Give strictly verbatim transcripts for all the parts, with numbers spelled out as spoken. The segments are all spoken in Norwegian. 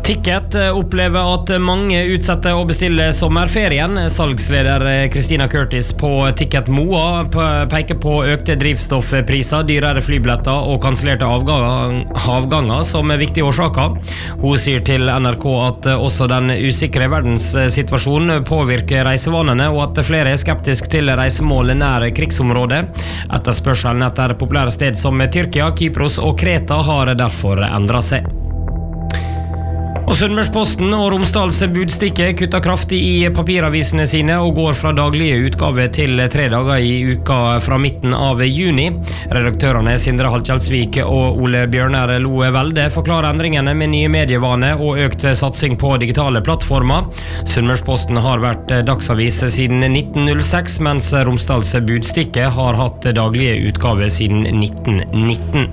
Ticket opplever at mange utsetter å bestille sommerferien. Salgsleder Christina Curtis på Ticket Moa peker på økte drivstoffpriser, dyrere flybilletter og kansellerte avganger, avganger som er viktige årsaker. Hun sier til N R K at også den usikre verdenssituasjonen påvirker reisevanene, og at flere er skeptisk til reisemål nær krigsområdet. Etterspørselen etter populære sted som Tyrkia, Kypros og Kreta har derfor endret seg. Og Sunnmørsposten og Romsdals Budstikke kutter kraftig i papiravisene sine og går fra daglige utgave til tre dager i uka fra midten av juni. Redaktørene Sindre Halkjelsvik og Ole Bjørner Loe Velde forklarer endringene med nye medievane og økt satsing på digitale plattformer. Sunnmørsposten har vært dagsavis siden nitten null seks, mens Romsdals Budstikke har hatt daglige utgave siden nitten nitten.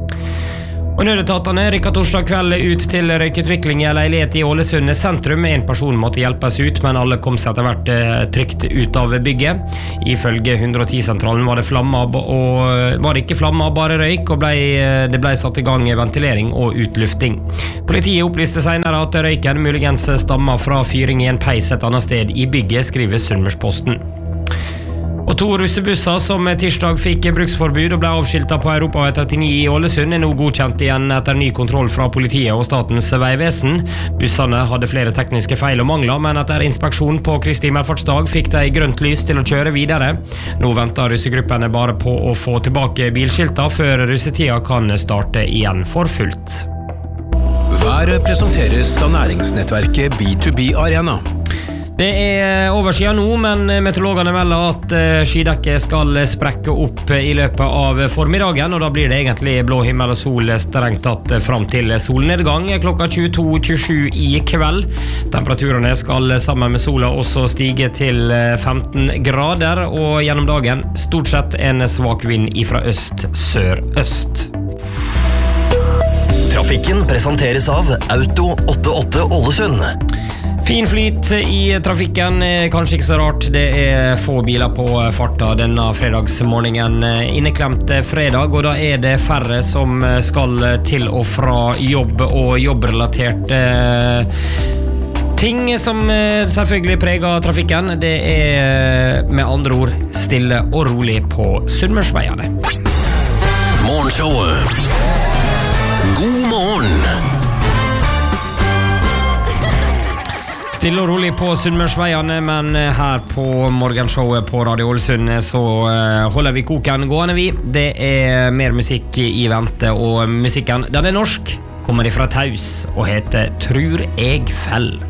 Og nødetatene rykket torsdag kveld ut til røykutvikling i en leilighet i Ålesund sentrum. En person måtte hjelpes ut, men alle kom seg etter hvert trygt ut av bygget. Ifølge hundre og ti-sentralen var det flammer, og var det ikke flammer, bare røyk, og ble, det ble satt i gang ventilering og utlufting. Politiet opplyste senere at røyken muligens stammer fra fyring i en peis et annet sted i bygget, skriver Sunnmørsposten. Og to russebusser som tirsdag fikk bruksforbud og ble avskiltet på Europavei trettini i Ålesund er nå godkjent igjen etter ny kontroll fra politiet og Statens vegvesen. Bussene hadde flere tekniske feil og mangler, men etter inspeksjon på Kristi himmelfartsdag fikk de grønt lys til å kjøre videre. Nå venter russegruppene bare på å få tilbake bilskilter før russetida kan starte igjen for fullt. Været presenteres av næringsnettverket B to B Arena. Det er overskyet nå, men meteorologene melder at skydekket skal sprekke opp i løpet av formiddagen, og da blir det egentlig blå himmel og sol strengt tatt fram til solnedgang klokka tjueto tjuesju i kveld. Temperaturene skal sammen med sola også stige til femten grader, og gjennom dagen stort sett en svak vind ifra øst-sør-øst. Trafikken presenteres av Auto åttiåtte Ålesund. Fin flyt i trafikken, kanskje ikke så rart. Det er få biler på farta denne fredagsmorgenen. Inneklemt fredag, og da er det færre som skal til og fra jobb og jobbrelaterte ting som selvfølgelig preger trafikken. Det er med andre ord stille og rolig på Sunnmørsveiene. Morgenshowet. God morgen. Stille og rolig på Sunnmørsveiene, men her på morgenshowet på Radio Ålesund så holder vi koken gående vi. Det er mer musikk i vente, og musikken, den er norsk, kommer ifra Taus og heter Trur jeg fell.